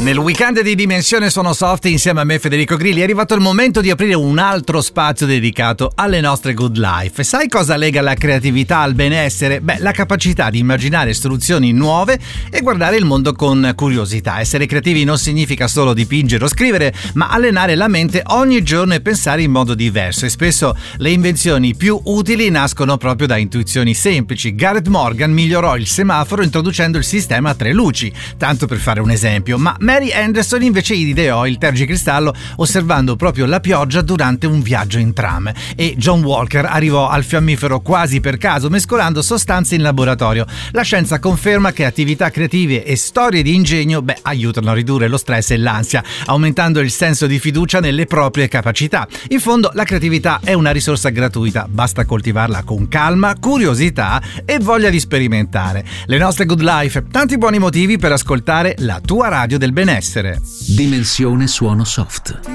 Nel weekend di Dimensione Suono Soft insieme a me Federico Grilli è arrivato il momento di aprire un altro spazio dedicato alle nostre good life. Sai cosa lega la creatività al benessere? Beh, la capacità di immaginare soluzioni nuove e guardare il mondo con curiosità. Essere creativi non significa solo dipingere o scrivere, ma allenare la mente ogni giorno e pensare in modo diverso. E spesso le invenzioni più utili nascono proprio da intuizioni semplici. Gareth Morgan migliorò il semaforo introducendo il sistema a 3 luci, tanto per fare un esempio, ma Mary Anderson invece ideò il tergicristallo osservando proprio la pioggia durante un viaggio in tram, e John Walker arrivò al fiammifero quasi per caso mescolando sostanze in laboratorio. La scienza conferma che attività creative e storie di ingegno aiutano a ridurre lo stress e l'ansia, aumentando il senso di fiducia nelle proprie capacità. In fondo la creatività è una risorsa gratuita, basta coltivarla con calma, curiosità e voglia di sperimentare. Le nostre good life, tanti buoni motivi per ascoltare la tua radio del benessere. Dimensione Suono Soft.